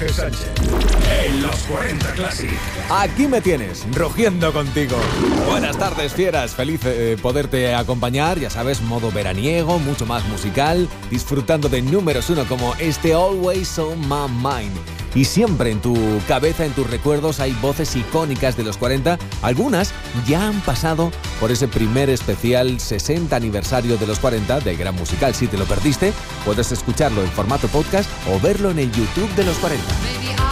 Jorge Sánchez en los 40 Classic. Aquí me tienes, rugiendo contigo. Buenas tardes, fieras. Feliz poderte acompañar. Ya sabes, modo veraniego, mucho más musical, disfrutando de números uno como este Always on My Mind. Y siempre en tu cabeza, en tus recuerdos, hay voces icónicas de los 40. Algunas ya han pasado por ese primer especial 60 aniversario de los 40 del Gran Musical. Si te lo perdiste, puedes escucharlo en formato podcast o verlo en el YouTube de los 40.